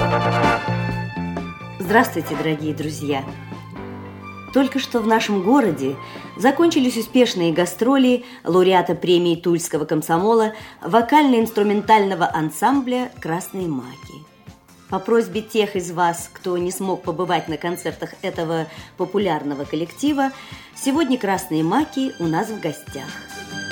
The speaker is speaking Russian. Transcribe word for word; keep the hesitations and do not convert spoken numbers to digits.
Здравствуйте, дорогие друзья! Только что в нашем городе закончились успешные гастроли лауреата премии Тульского комсомола вокально-инструментального ансамбля «Красные маки». По просьбе тех из вас, кто не смог побывать на концертах этого популярного коллектива, сегодня «Красные маки» у нас в гостях.